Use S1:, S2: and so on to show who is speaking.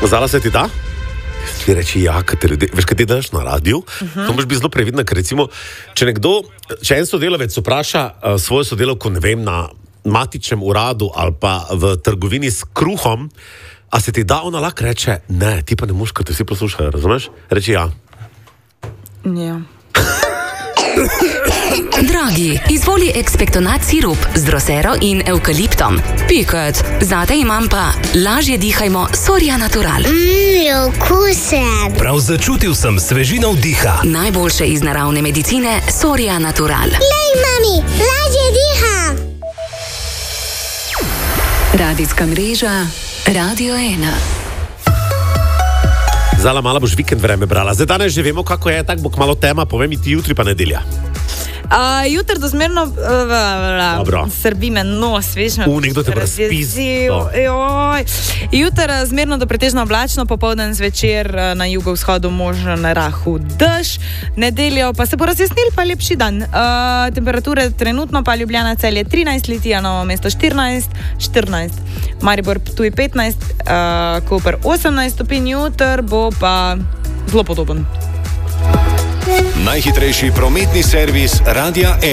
S1: Zdala se ti da? Ti reči, ja, kad te ljudje, veš, kad ti daš na radiju, to moraš biti zelo previdna, ker recimo, če en sodelavec vpraša svojo sodelavko, ne vem, na matičnem uradu ali pa v trgovini s kruhom, a se ti da, ona lahko reče, ne, ti pa ne moš, ker te vsi poslušajo, razumeš? Reči ja.
S2: Ja.
S3: Dragi, izvoli ekspektonat sirup z drosero in evkaliptom. Piket, zate imam pa lažje dihajmo Soria Natural.
S4: Okusen.
S5: Prav začutil sem svežino vdiha.
S3: Najboljše iz naravne medicine Soria Natural.
S4: Lej, mami, lažje diham.
S3: Radijska mreža Radio 1.
S1: Zala, malo boš vikend vreme brala. Zdaj danes že vemo, kako je, tako bo kmalo tema, povem mi ti jutri pa nedelja.
S2: Jutr dozmerno srbi me nos, veš me.
S1: Nekdo te bo razpizil.
S2: Jutr zmerno do pretežno oblačno, popoldan zvečer na jugovzhodu možen rahul dež. Nedeljo pa se bo razjasnil, pa lepši dan. Temperature trenutno pa Ljubljana, Celje 13, Litija, Novo mesto 14, Maribor Ptuj 15, Koper 18 stopinj, jutr bo pa zelo podoben.
S5: Najhitrejši prometni servis Radia 1.